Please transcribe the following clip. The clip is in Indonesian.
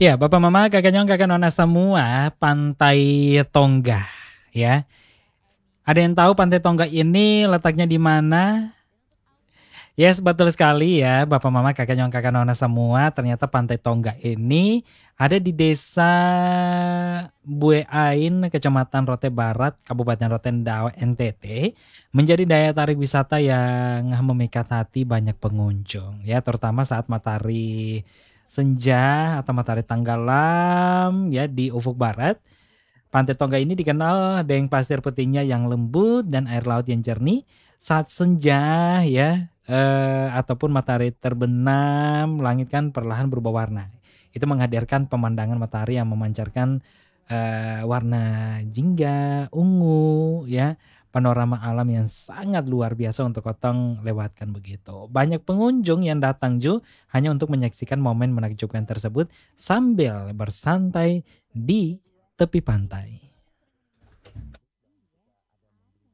Ya, Bapak Mama, Kakak Nyong, Kakak Nona semua, Pantai Tonggak ya. Ada yang tahu Pantai Tonggak ini letaknya di mana? Yes, betul sekali ya, Bapak Mama, Kakak Nyong, Kakak Nona semua. Ternyata Pantai Tonggak ini ada di Desa Bueain, Kecamatan Rote Barat, Kabupaten Rotendao, NTT, menjadi daya tarik wisata yang memikat hati banyak pengunjung ya, terutama saat matahari senja atau matahari tenggelam ya di ufuk barat. Pantai Tonggak ini dikenal dengan pasir putihnya yang lembut dan air laut yang jernih. Saat senja ya, ataupun matahari terbenam, langit kan perlahan berubah warna. Itu menghadirkan pemandangan matahari yang memancarkan warna jingga, ungu ya. Panorama alam yang sangat luar biasa untuk Otong lewatkan begitu. Banyak pengunjung yang datang Ju hanya untuk menyaksikan momen menakjubkan tersebut sambil bersantai di tepi pantai.